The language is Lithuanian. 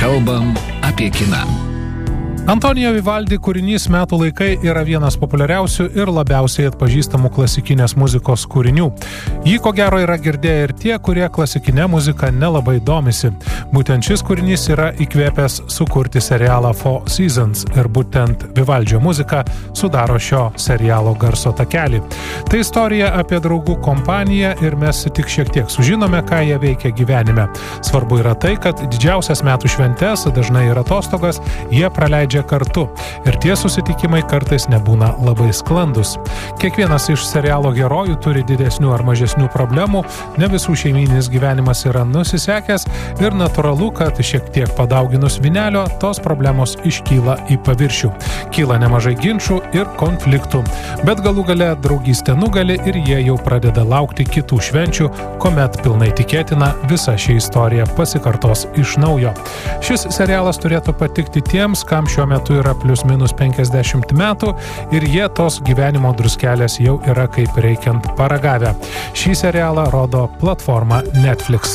Kalbam apie kiną. Antonijo Vivaldi kūrinys Metų laikai yra vienas populiariausių ir labiausiai atpažįstamų klasikinės muzikos kūrinių. Jį ko gero yra girdėję ir tie, kurie klasikinę muziką nelabai domisi. Būtent šis kūrinys yra įkvėpęs sukurti serialą Four Seasons ir būtent Vivaldžio muzika sudaro šio serialo garso takelį. Tai istorija apie draugų kompaniją ir mes tik šiek tiek sužinome, ką jie veikia gyvenime. Svarbu yra tai, kad didžiausias metų šventes, dažnai ir atostogas, jie praleidžia kartu ir tie susitikimai kartais nebūna labai sklandus. Kiekvienas iš serialo herojų turi didesnių ar mažesnių problemų, ne visų šeimyninis gyvenimas yra nusisekęs ir natūralu, kad šiek tiek padauginus vynelio, tos problemos iškyla į paviršių. Kyla nemažai ginčų ir konfliktų, bet galų gale draugystė nugali ir jie jau pradeda laukti kitų švenčių, kuomet pilnai tikėtina visa ši istorija pasikartos iš naujo. Šis serialas turėtų patikti tiems, kam šiuo metu yra plius minus 50 metų ir jie tos gyvenimo druskelės jau yra kaip reikiant paragavę. Šį serialą rodo platforma Netflix.